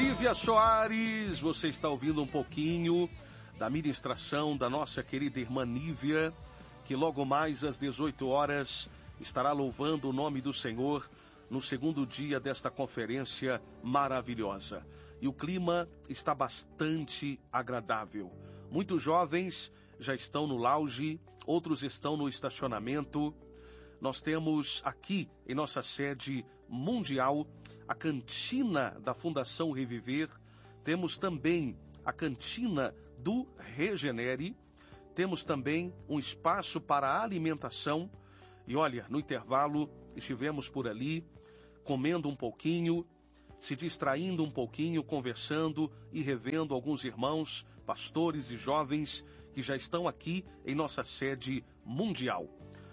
Lívia Soares, você está ouvindo um pouquinho da ministração da nossa querida irmã Nívia, que logo mais às 18 horas estará louvando o nome do Senhor no segundo dia desta conferência maravilhosa. E o clima está bastante agradável. Muitos jovens já estão no lounge, outros estão no estacionamento. Nós temos aqui em nossa sede mundial a cantina da Fundação Reviver, temos também a cantina do Regenere, temos também um espaço para alimentação. E olha, no intervalo estivemos por ali comendo um pouquinho, se distraindo um pouquinho, conversando e revendo alguns irmãos, pastores e jovens que já estão aqui em nossa sede mundial.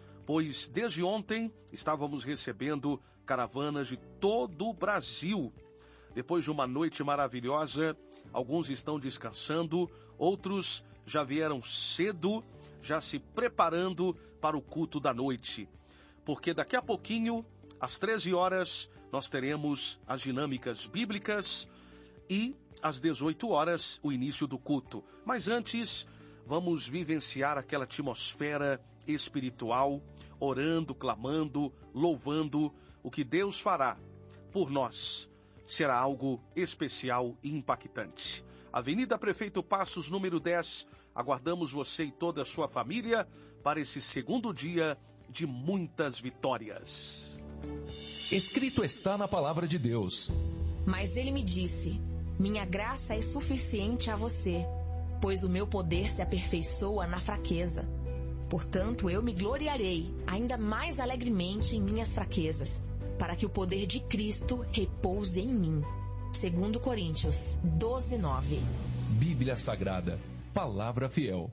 Pois desde ontem estávamos recebendo caravanas de todo o Brasil. Depois de uma noite maravilhosa, alguns estão descansando, outros já vieram cedo, já se preparando para o culto da noite. Porque daqui a pouquinho, às 13 horas, nós teremos as dinâmicas bíblicas e às 18 horas o início do culto. Mas antes, vamos vivenciar aquela atmosfera espiritual, orando, clamando, louvando. O que Deus fará por nós será algo especial e impactante. Avenida Prefeito Passos, número 10, aguardamos você e toda a sua família para esse segundo dia de muitas vitórias. Escrito está na palavra de Deus. Mas ele me disse: minha graça é suficiente a você, pois o meu poder se aperfeiçoa na fraqueza. Portanto, eu me gloriarei ainda mais alegremente em minhas fraquezas, para que o poder de Cristo repouse em mim. 2 Coríntios 12:9. Bíblia Sagrada, palavra fiel.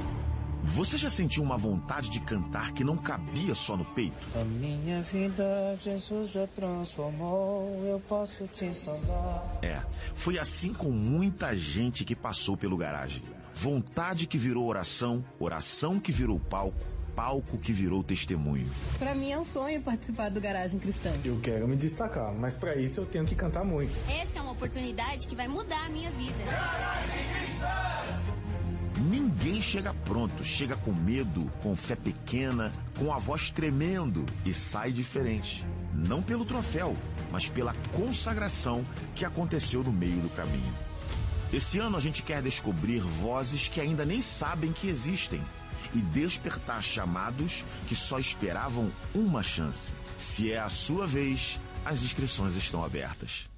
Você já sentiu uma vontade de cantar que não cabia só no peito? A minha vida Jesus já transformou, eu posso te salvar. Foi assim com muita gente que passou pelo garagem. Vontade que virou oração, oração que virou palco, palco que virou testemunho. Pra mim é um sonho participar do Garagem Cristã. Eu quero me destacar, mas pra isso eu tenho que cantar muito. Essa é uma oportunidade que vai mudar a minha vida. Garagem Cristã! Ninguém chega pronto, chega com medo, com fé pequena, com a voz tremendo e sai diferente. Não pelo troféu, mas pela consagração que aconteceu no meio do caminho. Esse ano a gente quer descobrir vozes que ainda nem sabem que existem e despertar chamados que só esperavam uma chance. Se é a sua vez, as inscrições estão abertas.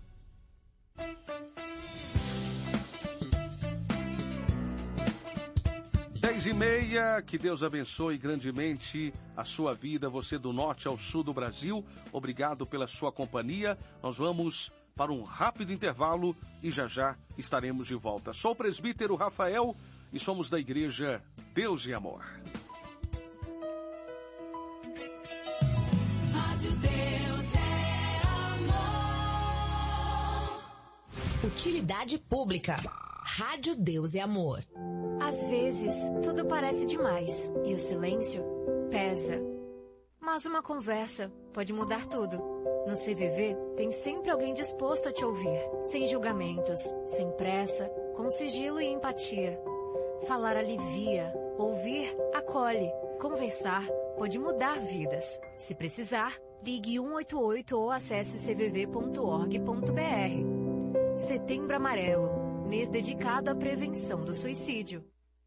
10h30, que Deus abençoe grandemente a sua vida, você do norte ao sul do Brasil. Obrigado pela sua companhia. Nós vamos para um rápido intervalo e já estaremos de volta. Sou o presbítero Rafael e somos da Igreja Deus e Amor. Rádio Deus é Amor. Utilidade pública. Rádio Deus é Amor. Às vezes, tudo parece demais e o silêncio pesa. Mas uma conversa pode mudar tudo. No CVV, tem sempre alguém disposto a te ouvir, sem julgamentos, sem pressa, com sigilo e empatia. Falar alivia, ouvir acolhe, conversar pode mudar vidas. Se precisar, ligue 188 ou acesse cvv.org.br. Setembro Amarelo. Mês dedicado à prevenção do suicídio.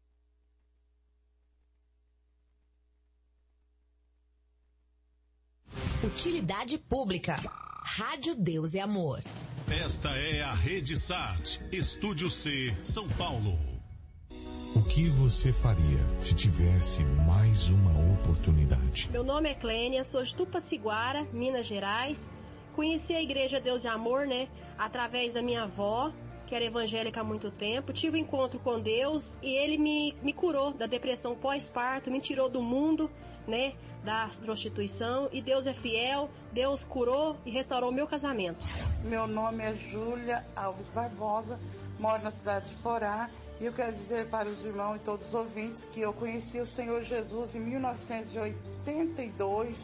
Utilidade pública. Rádio Deus é Amor. Esta é a Rede Sat, Estúdio C, São Paulo. O que você faria se tivesse mais uma oportunidade? Meu nome é Clênia, sou de Tupaciguara, Minas Gerais. Conheci a Igreja Deus e Amor, através da minha avó, que era evangélica há muito tempo. Tive um encontro com Deus e Ele me curou da depressão pós-parto, me tirou do mundo, da prostituição. E Deus é fiel, Deus curou e restaurou o meu casamento. Meu nome é Júlia Alves Barbosa, moro na cidade de Porá. E eu quero dizer para os irmãos e todos os ouvintes que eu conheci o Senhor Jesus em 1982,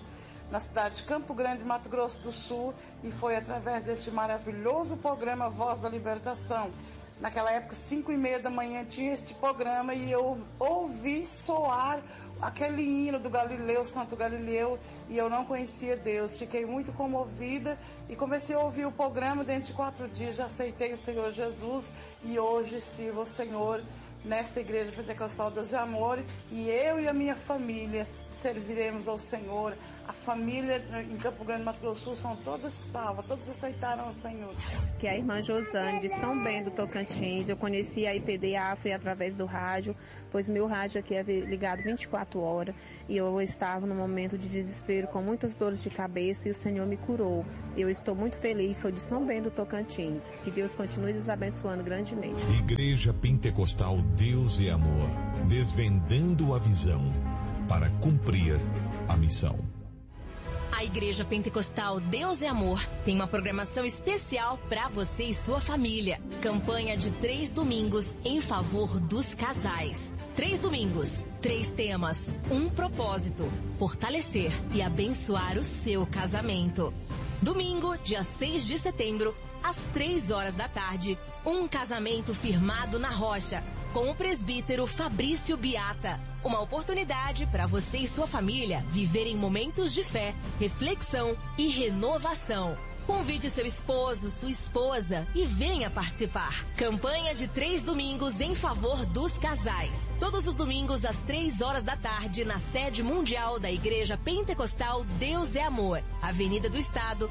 na cidade de Campo Grande, Mato Grosso do Sul, e foi através deste maravilhoso programa Voz da Libertação. Naquela época, 5h30 da manhã, tinha este programa e eu ouvi soar aquele hino do Galileu, Santo Galileu, e eu não conhecia Deus. Fiquei muito comovida e comecei a ouvir o programa. Dentro de 4 dias já aceitei o Senhor Jesus e hoje sirvo ao Senhor nesta igreja pentecostal Deus é Amor, e eu e a minha família serviremos ao Senhor. A família em Campo Grande, Mato Grosso do Sul, são todas salvas, todos aceitaram o Senhor. Que é a irmã Josane, de São Bento do Tocantins. Eu conheci a IPDA, foi através do rádio, pois meu rádio aqui é ligado 24 horas, e eu estava num momento de desespero, com muitas dores de cabeça, e o Senhor me curou. Eu estou muito feliz, sou de São Bento do Tocantins. Que Deus continue nos abençoando grandemente. Igreja Pentecostal Deus é Amor, desvendando a visão para cumprir a missão. A Igreja Pentecostal Deus é Amor tem uma programação especial para você e sua família. Campanha de 3 domingos em favor dos casais. 3 domingos, 3 temas, um propósito: fortalecer e abençoar o seu casamento. Domingo, dia 6 de setembro, às 3 horas da tarde, um casamento firmado na rocha, com o presbítero Fabrício Biata. Uma oportunidade para você e sua família viverem momentos de fé, reflexão e renovação. Convide seu esposo, sua esposa e venha participar. Campanha de 3 domingos em favor dos casais. Todos os domingos às 3 horas da tarde, na sede mundial da Igreja Pentecostal Deus é Amor. Avenida do Estado,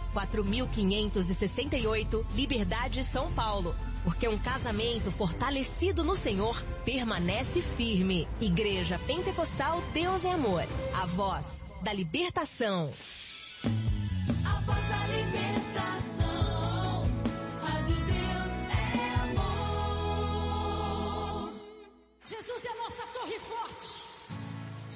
4568, Liberdade, São Paulo. Porque um casamento fortalecido no Senhor permanece firme. Igreja Pentecostal Deus é Amor. A voz da libertação. A voz da libertação. Rádio Deus é amor. Jesus é a nossa torre forte.